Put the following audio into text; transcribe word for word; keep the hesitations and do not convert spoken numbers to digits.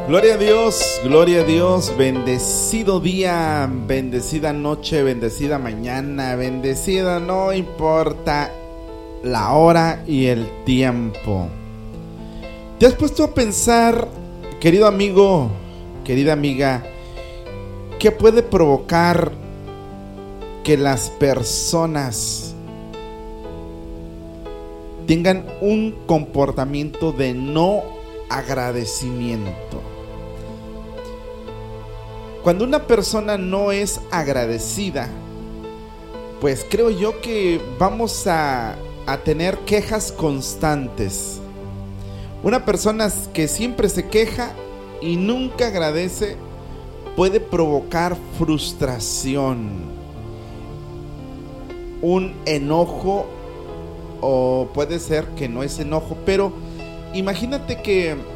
Gloria a Dios, gloria a Dios, bendecido día, bendecida noche, bendecida mañana, bendecida, no importa la hora y el tiempo. ¿Te has puesto a pensar, querido amigo, querida amiga, qué puede provocar que las personas tengan un comportamiento de no agradecimiento? Cuando una persona no es agradecida, pues creo yo que vamos a, a tener quejas constantes. Una persona que siempre se queja y nunca agradece puede provocar frustración, un enojo, o puede ser que no es enojo, pero imagínate que